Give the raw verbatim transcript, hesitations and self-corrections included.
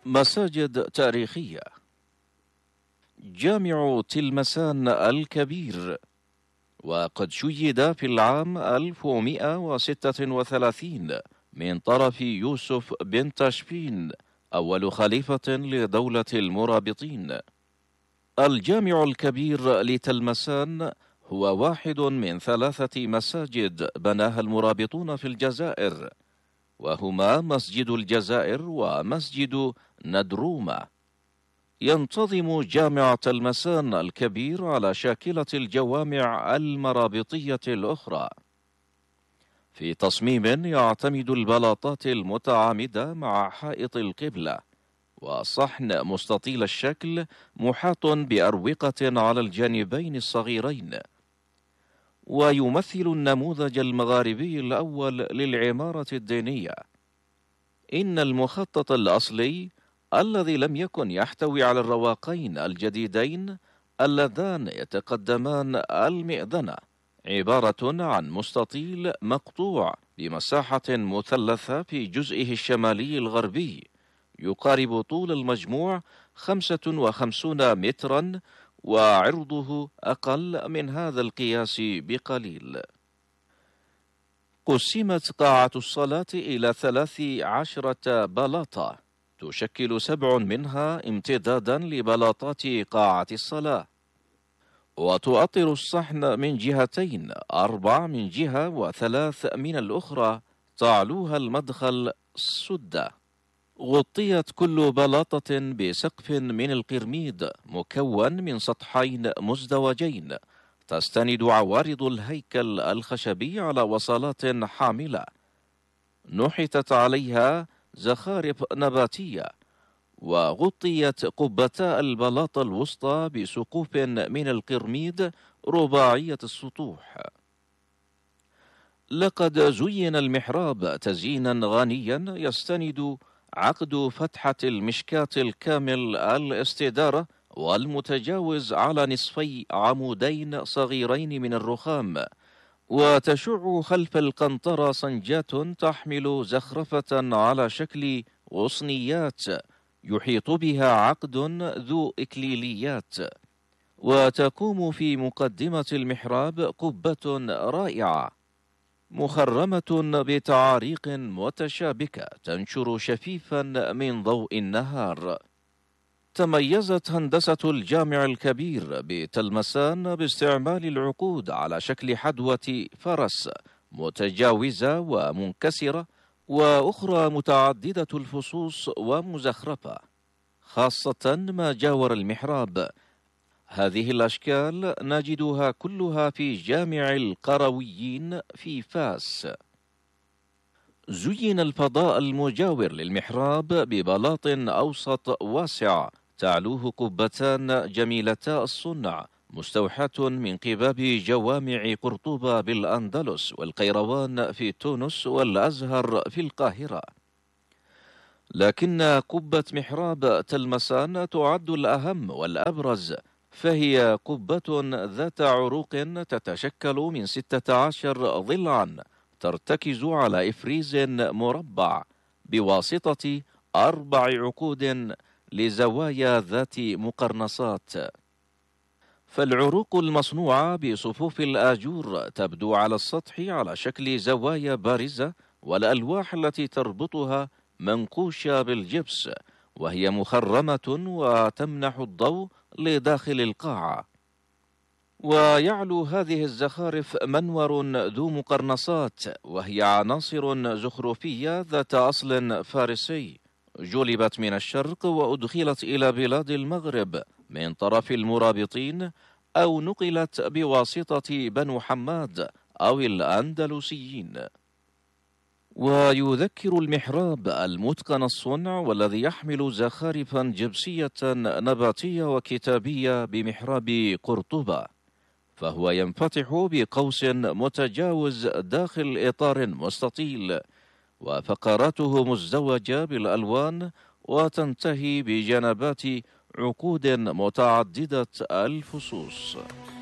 مساجد تاريخية. جامع تلمسان الكبير، وقد شيد في العام ألف ومئة وستة وثلاثين من طرف يوسف بن تاشفين أول خليفة لدولة المرابطين. الجامع الكبير لتلمسان هو واحد من ثلاثة مساجد بناها المرابطون في الجزائر، وهما مسجد الجزائر ومسجد ندرومة. ينتظم جامع تلمسان الكبير على شاكلة الجوامع المرابطية الأخرى، في تصميم يعتمد البلاطات المتعامدة مع حائط القبلة، وصحن مستطيل الشكل محاط بأروقة على الجانبين الصغيرين، ويمثل النموذج المغاربي الأول للعمارة الدينية. إن المخطط الأصلي الذي لم يكن يحتوي على الرواقين الجديدين اللذان يتقدمان المئذنة عبارة عن مستطيل مقطوع بمساحة مثلثة في جزئه الشمالي الغربي، يقارب طول المجموع خمسة وخمسين مترا، وعرضه أقل من هذا القياس بقليل. قسمت قاعة الصلاة إلى ثلاث عشرة بلاطة، تشكل سبع منها امتدادا لبلاطات قاعة الصلاة، وتؤطر الصحن من جهتين، أربع من جهة وثلاث من الأخرى، تعلوها المدخل سدة. غطيت كل بلاطة بسقف من القرميد مكون من سطحين مزدوجين، تستند عوارض الهيكل الخشبي على وصلات حاملة، نحتت عليها زخارف نباتية، وغطيت قبتا البلاطة الوسطى بسقوف من القرميد رباعية السطوح. لقد زين المحراب تزيينا غنيا يستند عقد فتحة المشكاة الكامل الاستدارة والمتجاوز على نصفي عمودين صغيرين من الرخام، وتشع خلف القنطرة صنجات تحمل زخرفة على شكل غصنيات يحيط بها عقد ذو إكليليات، وتقوم في مقدمة المحراب قبة رائعة مخرمة بتعاريق متشابكة تنشر شفيفا من ضوء النهار. تميزت هندسة الجامع الكبير بتلمسان باستعمال العقود على شكل حدوة فرس متجاوزة ومنكسرة، وأخرى متعددة الفصوص ومزخرفة، خاصة ما جاور المحراب. هذه الأشكال نجدها كلها في جامع القرويين في فاس. زين الفضاء المجاور للمحراب ببلاط أوسط واسع تعلوه قبتان جميلتا الصنع مستوحاة من قباب جوامع قرطبة بالأندلس والقيروان في تونس والأزهر في القاهرة. لكن قبة محراب تلمسان تعد الأهم والأبرز، فهي قبة ذات عروق تتشكل من ستة عشر ضلعا ترتكز على إفريز مربع بواسطة أربع عقود لزوايا ذات مقرنصات. فالعروق المصنوعة بصفوف الآجور تبدو على السطح على شكل زوايا بارزة، والألواح التي تربطها منقوشة بالجبس، وهي مخرمة وتمنح الضوء لداخل القاعة. ويعلو هذه الزخارف منور ذو مقرنصات، وهي عناصر زخرفية ذات أصل فارسي جلبت من الشرق وأدخلت إلى بلاد المغرب من طرف المرابطين، أو نقلت بواسطة بنو حماد أو الأندلسيين. ويذكر المحراب المتقن الصنع والذي يحمل زخارفا جبسية نباتية وكتابية بمحراب قرطبة، فهو ينفتح بقوس متجاوز داخل إطار مستطيل، وفقراته مزدوجة بالألوان، وتنتهي بجنبات عقود متعددة الفصوص.